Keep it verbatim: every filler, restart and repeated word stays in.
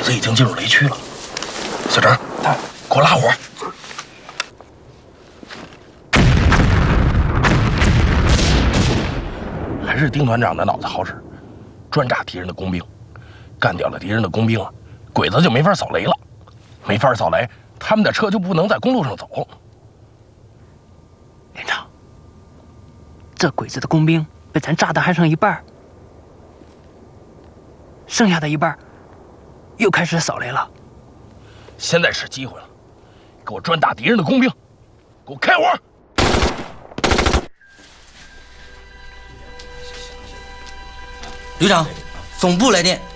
子已经进入雷区了。小张，给我拉火！还是丁团长的脑子好使，专炸敌人的工兵，干掉了敌人的工兵啊，鬼子就没法扫雷了，没法扫雷，他们的车就不能在公路上走。 连长，这鬼子的工兵被咱炸的还剩一半，剩下的一半又开始扫雷了。 现在是机会了，给我专打敌人的工兵，给我开火！ 旅长，总部来电，